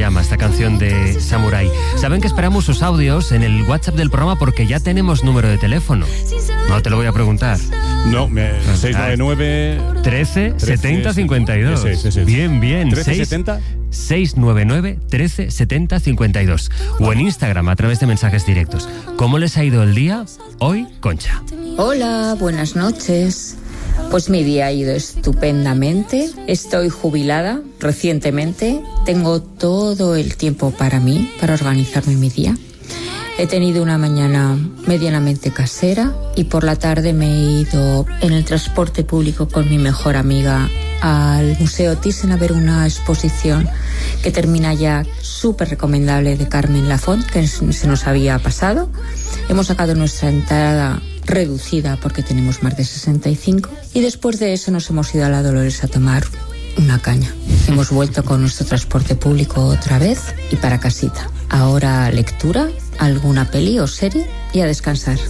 llama esta canción de Samurai. Saben que esperamos sus audios en el WhatsApp del programa porque ya tenemos número de teléfono. No te lo voy a preguntar. No, 699... 13 70 52. Sí. Bien. 13 70... 699 13 70 52 o en Instagram a través de mensajes directos. ¿Cómo les ha ido el día hoy, Concha? Hola, buenas noches. Pues mi día ha ido estupendamente. Estoy jubilada recientemente. Tengo todo el tiempo para mí, para organizarme mi día. He tenido una mañana medianamente casera y por la tarde me he ido en el transporte público con mi mejor amiga al Museo Thyssen a ver una exposición que termina ya, súper recomendable, de Carmen Lafont, que se nos había pasado. Hemos sacado nuestra entrada reducida porque tenemos más de 65 y después de eso nos hemos ido a la Dolores a tomar una caña. Hemos vuelto con nuestro transporte público otra vez y para casita. Ahora lectura, alguna peli o serie y a descansar.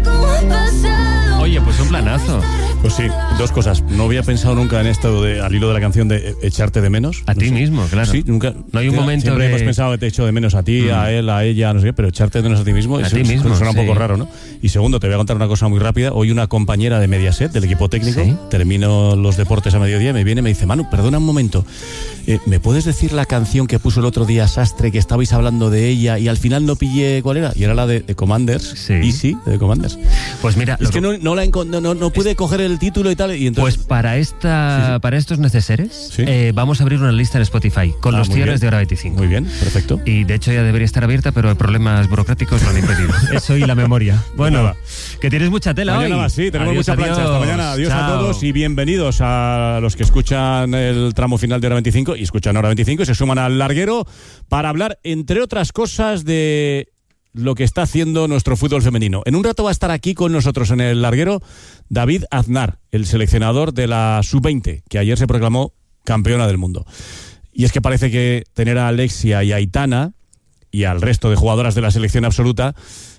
Oye, pues un planazo. Pues sí, dos cosas. No había pensado nunca en esto al hilo de la canción de echarte de menos. A ti mismo, claro. Sí, nunca. No hay un momento siempre que... hemos pensado que te echo de menos a ti, a él, a ella, no sé qué, pero echarte de menos a ti mismo, a eso ti mismo, suena un poco raro, ¿no? Y segundo, te voy a contar una cosa muy rápida. Hoy una compañera de Mediaset, del equipo técnico, termino los deportes a mediodía, me viene y me dice: Manu, perdona un momento, ¿me puedes decir la canción que puso el otro día Sastre, que estabais hablando de ella y al final no pillé cuál era? Y era la de Commanders, Easy, de Commanders. Pues mira... Es que no pude coger el título y tal, y entonces... Pues para estos neceseres vamos a abrir una lista en Spotify con los cierres de Hora 25. Muy bien, perfecto. Y de hecho ya debería estar abierta, pero problemas burocráticos lo han impedido. Eso y la memoria. Bueno, que tienes mucha tela mañana hoy. Más, sí, tenemos adiós, mucha plancha. Hasta mañana. Adiós a todos y bienvenidos a los que escuchan el tramo final de Hora 25 y escuchan Hora 25 y se suman al larguero para hablar, entre otras cosas, de lo que está haciendo nuestro fútbol femenino. En un rato va a estar aquí con nosotros en el larguero David Aznar, el seleccionador de la Sub-20, que ayer se proclamó campeona del mundo. Y es que parece que tener a Alexia y a Aitana y al resto de jugadoras de la selección absoluta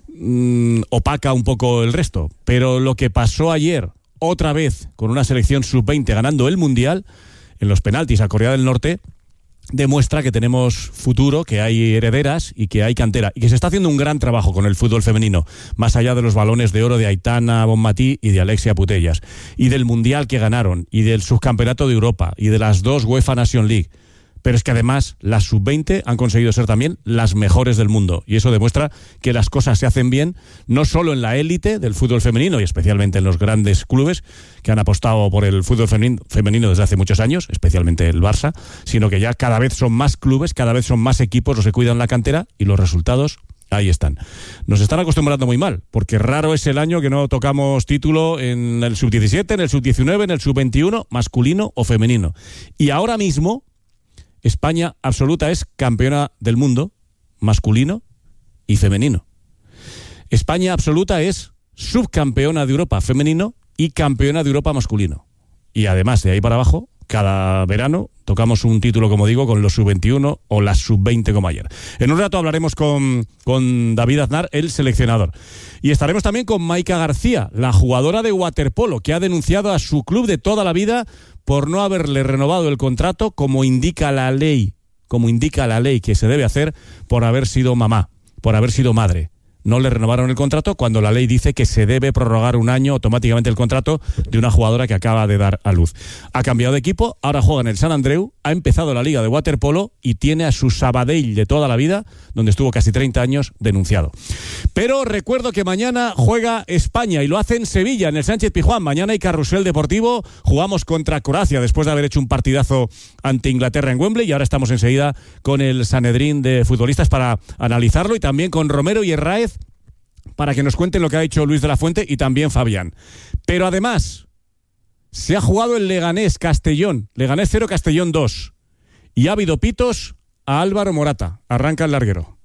opaca un poco el resto. Pero lo que pasó ayer, otra vez, con una selección Sub-20 ganando el Mundial, en los penaltis a Corea del Norte, demuestra que tenemos futuro, que hay herederas y que hay cantera y que se está haciendo un gran trabajo con el fútbol femenino, más allá de los balones de oro de Aitana Bonmatí y de Alexia Putellas, y del Mundial que ganaron, y del subcampeonato de Europa, y de las 2 UEFA Nation League. Pero es que además las sub-20 han conseguido ser también las mejores del mundo y eso demuestra que las cosas se hacen bien no solo en la élite del fútbol femenino y especialmente en los grandes clubes que han apostado por el fútbol femenino desde hace muchos años, especialmente el Barça, sino que ya cada vez son más clubes, cada vez son más equipos los que cuidan la cantera y los resultados ahí están. Nos están acostumbrando muy mal, porque raro es el año que no tocamos título en el sub-17, en el sub-19, en el sub-21, masculino o femenino. Y ahora mismo España absoluta es campeona del mundo, masculino y femenino. España absoluta es subcampeona de Europa femenino y campeona de Europa masculino. Y además, de ahí para abajo, cada verano tocamos un título, como digo, con los sub-21 o las sub-20 como ayer. En un rato hablaremos con David Aznar, el seleccionador. Y estaremos también con Maika García, la jugadora de waterpolo, que ha denunciado a su club de toda la vida por no haberle renovado el contrato como indica la ley que se debe hacer por haber sido mamá, por haber sido madre. No le renovaron el contrato cuando la ley dice que se debe prorrogar un año automáticamente el contrato de una jugadora que acaba de dar a luz. Ha cambiado de equipo, ahora juega en el San Andreu, ha empezado la liga de waterpolo y tiene a su Sabadell de toda la vida, donde estuvo casi 30 años, denunciado. Pero recuerdo que mañana juega España y lo hace en Sevilla, en el Sánchez Pizjuán. Mañana hay carrusel deportivo, jugamos contra Croacia después de haber hecho un partidazo ante Inglaterra en Wembley y ahora estamos enseguida con el Sanedrín de futbolistas para analizarlo y también con Romero y Herráez para que nos cuenten lo que ha hecho Luis de la Fuente y también Fabián. Pero además, se ha jugado el Leganés-Castellón, Leganés 0, Castellón 2. Y ha habido pitos a Álvaro Morata. Arranca el larguero.